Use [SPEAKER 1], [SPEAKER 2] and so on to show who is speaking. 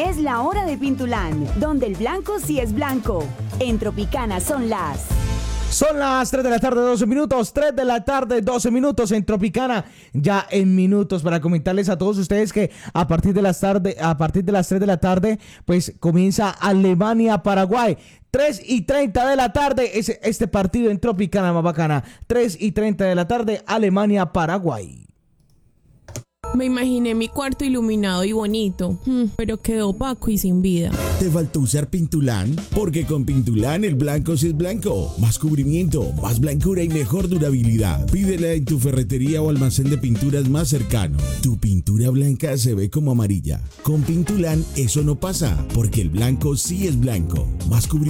[SPEAKER 1] Es la hora de Pintulán, donde el blanco sí es blanco. En Tropicana son las
[SPEAKER 2] 3 de la tarde, 12 minutos. 3 de la tarde, 12 minutos en Tropicana. Ya en minutos para comentarles a todos ustedes que a partir de las 3 de la tarde, pues comienza Alemania-Paraguay. 3:30 de la tarde es este partido en Tropicana más bacana. 3:30 de la tarde, Alemania-Paraguay.
[SPEAKER 3] Me imaginé mi cuarto iluminado y bonito, pero quedó opaco y sin vida.
[SPEAKER 4] ¿Te faltó usar Pintulán? Porque con Pintulán el blanco sí es blanco. Más cubrimiento, más blancura y mejor durabilidad. Pídela en tu ferretería o almacén de pinturas más cercano. Tu pintura blanca se ve como amarilla. Con Pintulán eso no pasa, porque el blanco sí es blanco. Más cubrimiento.